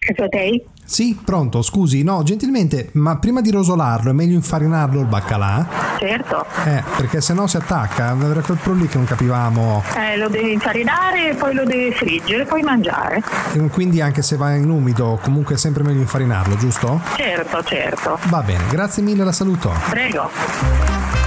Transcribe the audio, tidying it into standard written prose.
Ok? Sì, pronto, scusi, no, gentilmente, ma prima di rosolarlo è meglio infarinarlo il baccalà? Certo. Perché sennò si attacca, era quel pro lì che non capivamo. Lo devi infarinare e poi lo devi friggere, poi mangiare. Quindi anche se va in umido, comunque è sempre meglio infarinarlo, giusto? Certo, certo. Va bene, grazie mille, la saluto. Prego.